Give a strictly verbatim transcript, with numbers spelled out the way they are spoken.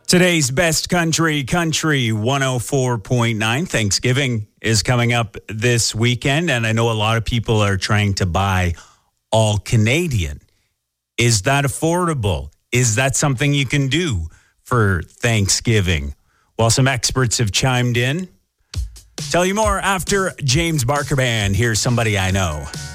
Today's best country, Country one oh four point nine. Thanksgiving is coming up this weekend, and I know a lot of people are trying to buy all Canadian. Is that affordable? Is that something you can do for Thanksgiving? Well, some experts have chimed in. Tell you more after James Barker Band. Here's Somebody I Know.